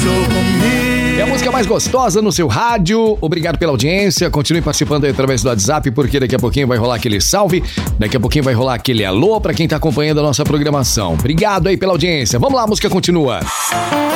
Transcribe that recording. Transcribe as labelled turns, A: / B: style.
A: É a música mais gostosa no seu rádio. Obrigado pela audiência. Continue participando aí através do WhatsApp, porque daqui a pouquinho vai rolar aquele salve. Daqui a pouquinho vai rolar aquele alô pra quem tá acompanhando a nossa programação. Obrigado aí pela audiência. Vamos lá, a música continua.